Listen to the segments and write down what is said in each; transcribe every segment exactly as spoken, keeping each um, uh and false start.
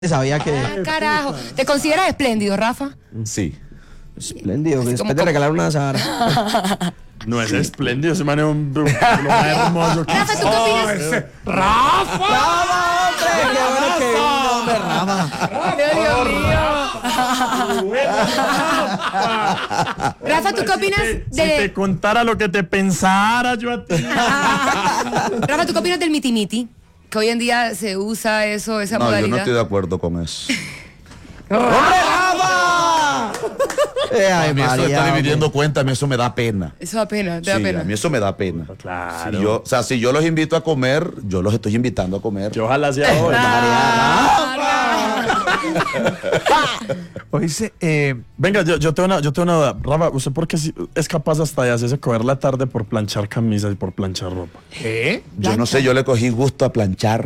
Sabía que... Ah, carajo. ¿Te consideras espléndido, Rafa? Sí. Espléndido, después de regalar una Sahara. No es espléndido, ese man es un, un, lo más hermoso que Rafa, ¿tú qué opinas? ese- ¡Rafa! ¡Rafa, hombre! ¡Qué bueno que vino, hombre, Rafa! Dios mío. Rafa, ¿tú qué opinas Si te de... contara lo que te pensara yo a ti. Rafa, ¿tú qué opinas del miti-miti? Que hoy en día se usa eso, esa No, modalidad. yo no estoy de acuerdo con eso. ¡Hombre, Rafa! Eh, ay, A mí eso de María, estar hombre. dividiendo cuentas, a mí eso me da pena. Eso da pena, te da Sí, pena. a mí eso me da pena. Claro. Si yo, o sea, si yo los invito a comer, yo los estoy invitando a comer. Yo ojalá sea hoy. Oíste, eh, Venga, yo, yo, tengo una, yo tengo una duda. Rafa, ¿usted por qué si- es capaz hasta de hacerse coger la tarde por planchar camisas y por planchar ropa? ¿qué? Yo no sé, yo le cogí gusto a planchar.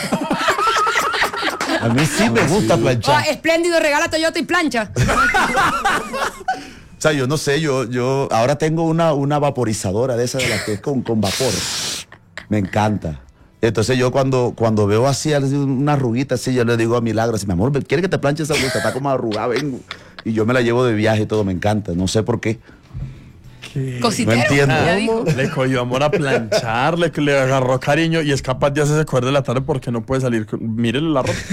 A mí sí me gusta Ah, planchar. espléndido, regala Toyota y plancha. O sea, yo no sé, yo, yo ahora tengo una, una vaporizadora de esa de la que es con, con vapor. Me encanta. Entonces yo cuando, cuando veo así una arruguita así, yo le digo a Milagro, así, mi amor, ¿quiere que te planche esa arruguita? Está como arrugada, vengo. Y yo me la llevo de viaje y todo, me encanta. No sé por qué. Cositero. No entiendo. ya dijo. Le cogió amor a planchar, le, le agarró cariño y es capaz de hacerse coger de la tarde porque no puede salir. con- Mírele la ropa.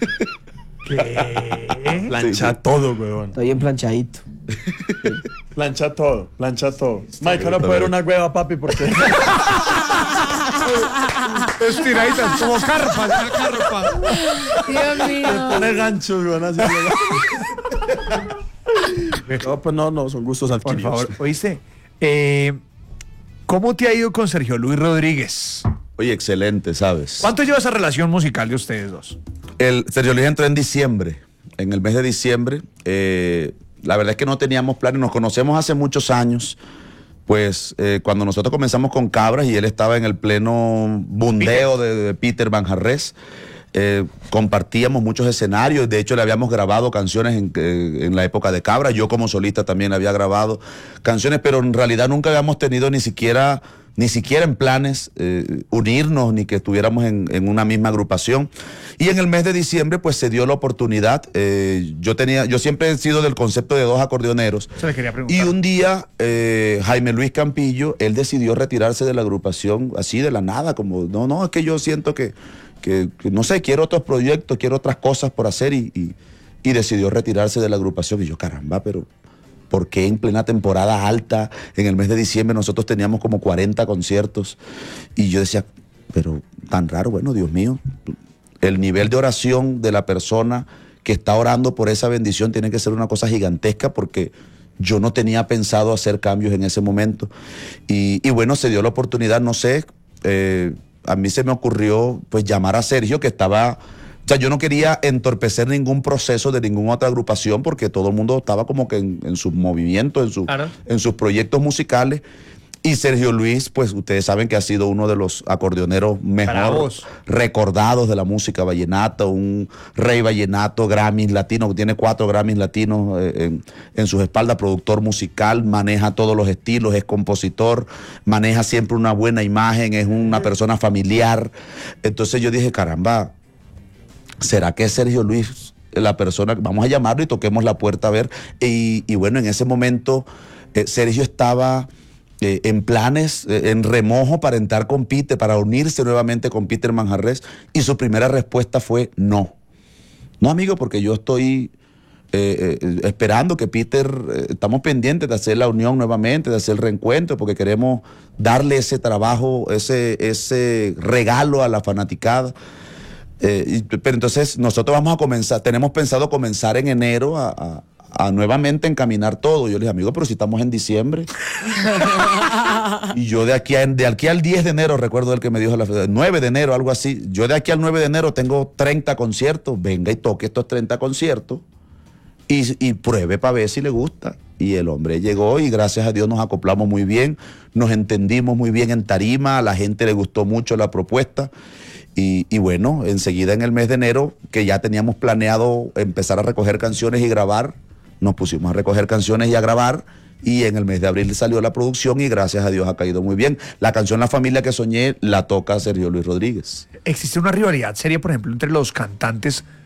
¿Qué? Plancha todo, weón. Estoy bien planchadito. Plancha todo, plancha todo. Mike, ahora puede ver una hueva, papi, porque. Estiraditas, como carpa, una carpa. Dios mío. Pone ganchos, weón, así. No, pues no, no, son gustos Por adquiridos. favor, oíste, eh, ¿cómo te ha ido con Sergio Luis Rodríguez? Oye, excelente, ¿sabes? ¿Cuánto lleva esa relación musical de ustedes dos? El Sergio Luis entró en diciembre, en el mes de diciembre. Eh, la verdad es que no teníamos planes, nos conocemos hace muchos años. Pues eh, cuando nosotros comenzamos con Cabras y él estaba en el pleno bundeo de, de Peter Manjarrés, eh, compartíamos muchos escenarios. De hecho, le habíamos grabado canciones en, eh, en la época de Cabras. Yo como solista también le había grabado canciones, pero en realidad nunca habíamos tenido ni siquiera... ni siquiera en planes eh, unirnos, ni que estuviéramos en, en una misma agrupación. Y en el mes de diciembre, pues se dio la oportunidad. Eh, yo tenía, yo siempre he sido del concepto de dos acordeoneros. Se le quería preguntar. Y un día, eh, Jaime Luis Campillo, él decidió retirarse de la agrupación así de la nada, como, no, no, es que yo siento que, que, que no sé, quiero otros proyectos, quiero otras cosas por hacer, y, y, y decidió retirarse de la agrupación. Y yo, caramba, pero... ¿por qué en plena temporada alta, en el mes de diciembre, nosotros teníamos como cuarenta conciertos? Y yo decía, pero tan raro, bueno, Dios mío, el nivel de oración de la persona que está orando por esa bendición tiene que ser una cosa gigantesca, porque yo no tenía pensado hacer cambios en ese momento. Y, y bueno, se dio la oportunidad, no sé, eh, a mí se me ocurrió pues llamar a Sergio, que estaba... O sea, yo no quería entorpecer ningún proceso de ninguna otra agrupación, porque todo el mundo estaba como que en, en sus movimientos, en, su, Claro. en sus proyectos musicales. Y Sergio Luis, pues ustedes saben que ha sido uno de los acordeoneros mejor Bravos. recordados de la música vallenata, un rey vallenato, Grammys latino, que tiene cuatro Grammys latinos eh, en, en sus espaldas, productor musical, maneja todos los estilos, es compositor, maneja siempre una buena imagen, es una persona familiar. Entonces yo dije, caramba, ¿será que es Sergio Luis la persona? Vamos a llamarlo y toquemos la puerta a ver. Y, y bueno, en ese momento eh, Sergio estaba eh, en planes, eh, en remojo para entrar con Peter, para unirse nuevamente con Peter Manjarrés. Y su primera respuesta fue no. No, amigo, porque yo estoy eh, eh, esperando que Peter, eh, estamos pendientes de hacer la unión nuevamente, de hacer el reencuentro, porque queremos darle ese trabajo, ese, ese regalo a la fanaticada. Eh, y- pero entonces nosotros vamos a comenzar, tenemos pensado comenzar en enero a, a- a nuevamente encaminar todo. Yo le dije, amigo, pero si estamos en diciembre. Y yo de aquí, a, de aquí al diez de enero, recuerdo el que me dijo, la nueve de enero, algo así. Yo de aquí al nueve de enero tengo treinta conciertos. Venga y toque estos treinta conciertos y, y pruebe para ver si le gusta. Y el hombre llegó y gracias a Dios nos acoplamos muy bien, nos entendimos muy bien en tarima, a la gente le gustó mucho la propuesta. Y, y bueno, enseguida en el mes de enero, que ya teníamos planeado empezar a recoger canciones y grabar, nos pusimos a recoger canciones y a grabar, y en el mes de abril salió la producción y gracias a Dios ha caído muy bien. La canción La Familia que Soñé la toca Sergio Luis Rodríguez. ¿Existe una rivalidad seria, por ejemplo, entre los cantantes